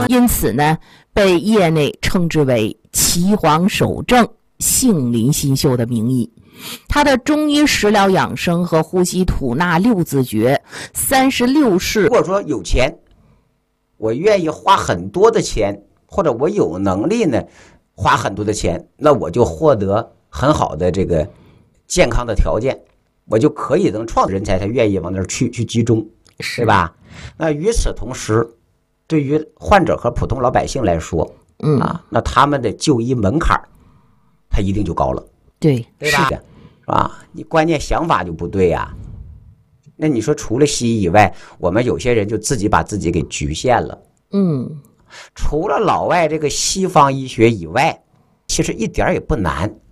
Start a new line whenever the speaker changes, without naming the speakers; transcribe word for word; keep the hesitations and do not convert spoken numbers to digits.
因此呢，被业内称之为岐黄守正、杏林新秀的名医。他的中医食疗养生和呼吸吐纳六字诀、三十六式，
如果说有钱，我愿意花很多的钱，或者我有能力呢花很多的钱，那我就获得很好的这个健康的条件，我就可以能创造人才，才愿意往那儿去去集中，对吧？那与此同时，对于患者和普通老百姓来说，
嗯
啊，那他们的就医门槛他一定就高了，
对，
对吧？是的，是吧？你观念想法就不对呀、啊。那你说除了西医以外，我们有些人就自己把自己给局限了。
嗯，
除了老外这个西方医学以外，其实一点也不难。